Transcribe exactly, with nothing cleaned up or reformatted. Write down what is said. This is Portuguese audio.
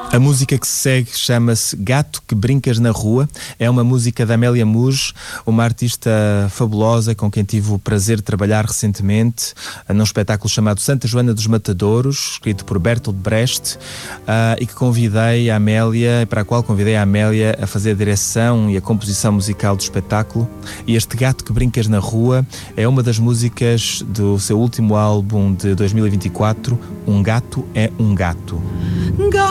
A música que se segue chama-se Gato que Brincas na Rua. É uma música da Amélia Muge, uma artista fabulosa com quem tive o prazer de trabalhar recentemente num espetáculo chamado Santa Joana dos Matadouros, escrito por Bertolt Brecht, uh, e que convidei a Amélia, para a qual convidei a Amélia a fazer a direção e a composição musical do espetáculo. E este Gato que Brincas na Rua é uma das músicas do seu último álbum de dois mil e vinte e quatro, Um Gato é um Gato.